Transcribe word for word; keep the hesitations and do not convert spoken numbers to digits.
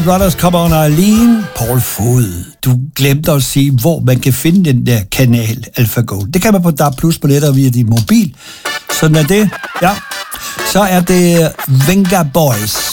Brothers Come On Eileen, Paul Fod. Du glemte at sige, hvor man kan finde den der kanal AlphaGo. Det kan man på D A B plus på nettet via din mobil. Sådan er det. Ja. Så er det Venga Boys.